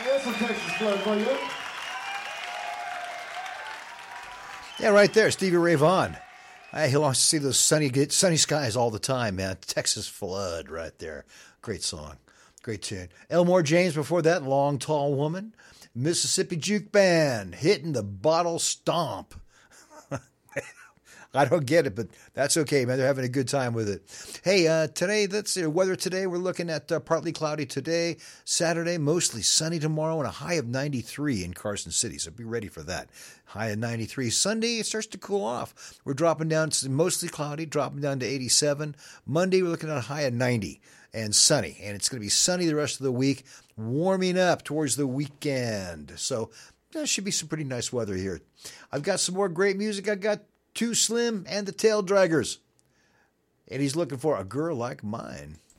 There's some Texas blood for you. Yeah, right there, Stevie Ray Vaughan. He wants to see those sunny skies all the time, man. Texas Flood right there. Great song. Great tune. Elmore James before that, Long Tall Woman. Mississippi Juke Band, Hitting the Bottle Stomp. I don't get it, but that's okay, man. They're having a good time with it. Hey, today, that's the weather today. We're looking at partly cloudy today. Saturday, mostly sunny tomorrow, and a high of 93 in Carson City. So be ready for that. High of 93. Sunday, it starts to cool off. We're dropping down to mostly cloudy, dropping down to 87. Monday, we're looking at a high of 90 and sunny. And it's going to be sunny the rest of the week, warming up towards the weekend. So that should be some pretty nice weather here. I've got some more great music. I got Too Slim and the Tail Draggers. And he's looking for A Girl Like Mine.